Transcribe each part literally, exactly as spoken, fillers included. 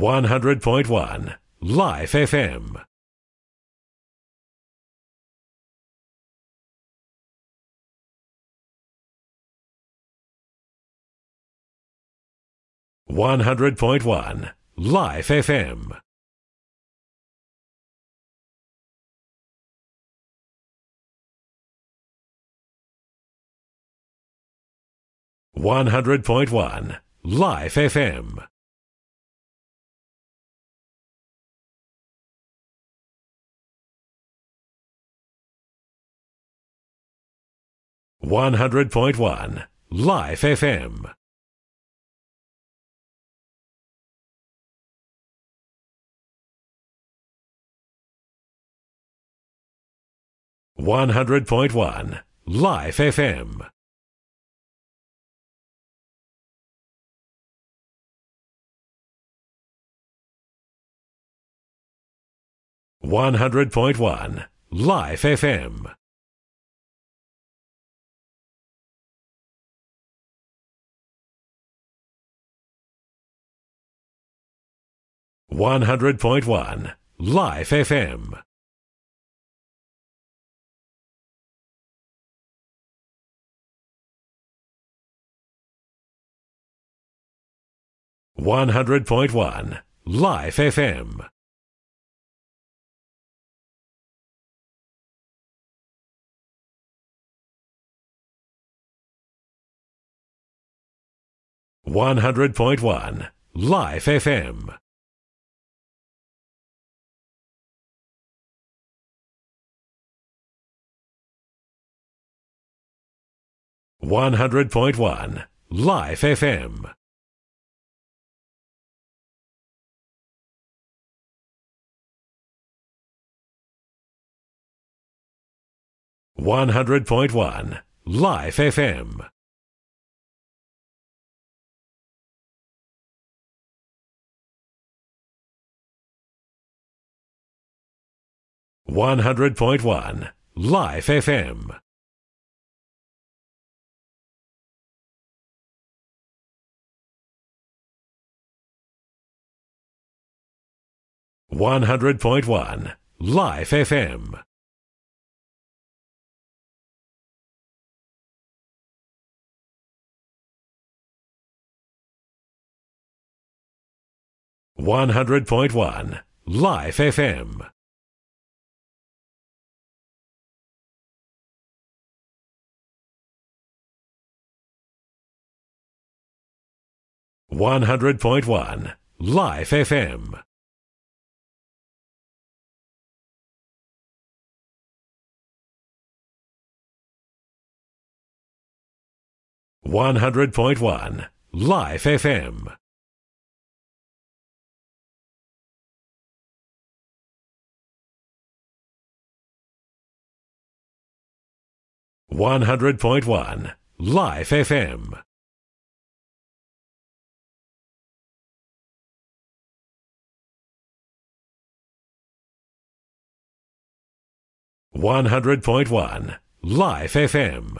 one hundred point one Life F M. one hundred point one Life F M. one hundred point one Life F M. one hundred point one Life F M. one hundred point one Life F M. one hundred point one Life F M. one hundred point one Life F M. one hundred point one Life F M. one hundred point one Life F M. one hundred point one Life F M. one hundred point one Life F M. one hundred point one Life F M. one hundred point one Life F M. one hundred point one Life F M. one hundred point one Life F M. one hundred point one Life F M. one hundred point one Life F M. one hundred point one Life F M.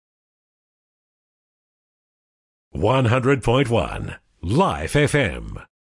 one hundred point one Life F M.